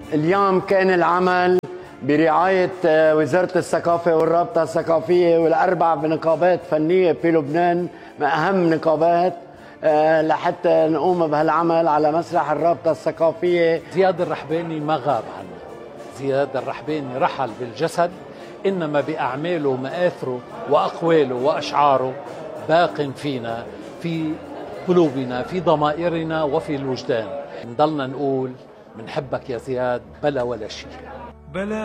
اليوم كان العمل برعاية وزارة الثقافة والرابطة الثقافية والأربع نقابات فنية في لبنان من أهم نقابات لحتى نقوم بهالعمل على مسرح الرابطة الثقافية. زياد الرحباني ما غاب عنا، زياد الرحباني رحل بالجسد، إنما بأعماله ومآثره وأقواله وأشعاره باق فينا، في قلوبنا، في ضمائرنا وفي الوجدان. نضلنا نقول منحبك يا زياد بلا ولا شيء.